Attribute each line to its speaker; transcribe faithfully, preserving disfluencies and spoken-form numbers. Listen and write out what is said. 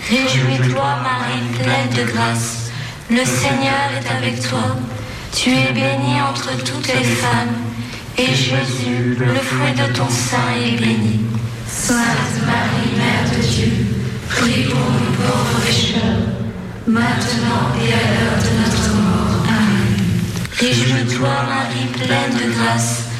Speaker 1: Réjouis-toi, Marie, pleine de grâce. Le Seigneur est avec toi. Tu es bénie entre toutes les femmes. Et Jésus, le fruit de ton sein, est béni. Sainte Marie, Mère de Dieu, prie pour nous pauvres pécheurs, maintenant et à l'heure de notre mort. Amen. Réjouis-toi, Marie, pleine de grâce.